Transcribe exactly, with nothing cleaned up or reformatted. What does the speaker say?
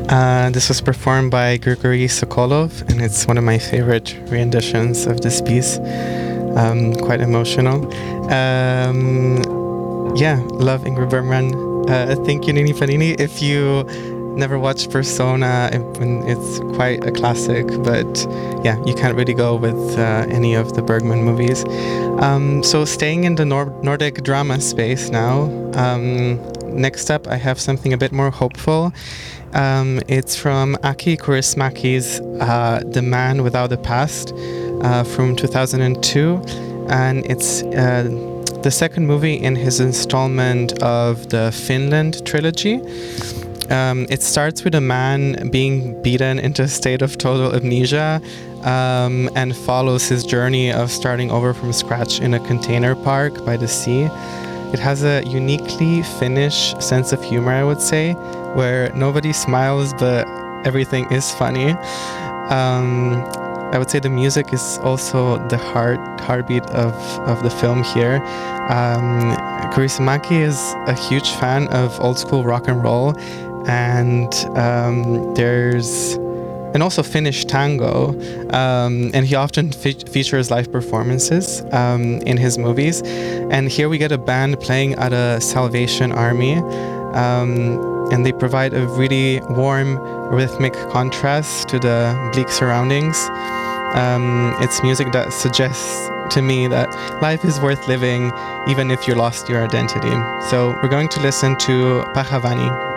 Uh, this was performed by Grigory Sokolov, and it's one of my favorite renditions of this piece. Um, quite emotional. Um, yeah, love Ingrid Bergman. Uh, thank you, Nini Panini. If you never watched Persona, it, it's quite a classic, but yeah, you can't really go with uh, any of the Bergman movies. Um, so staying in the Nor- Nordic drama space now, um, next up I have something a bit more hopeful. Um, it's from Aki Kaurismäki's uh, The Man Without a Past uh, from two thousand two, and it's uh, the second movie in his installment of the Finland trilogy. Um, it starts with a man being beaten into a state of total amnesia um, and follows his journey of starting over from scratch in a container park by the sea. It has a uniquely Finnish sense of humor, I would say, where nobody smiles, but everything is funny. Um, I would say the music is also the heart heartbeat of, of the film here. Um, Kaurismäki is a huge fan of old school rock and roll, and um, there's and also Finnish tango, um, and he often fe- features live performances um, in his movies. And here we get a band playing at a Salvation Army, um, and they provide a really warm, rhythmic contrast to the bleak surroundings. Um, it's music that suggests to me that life is worth living even if you lost your identity. So we're going to listen to Pahavani.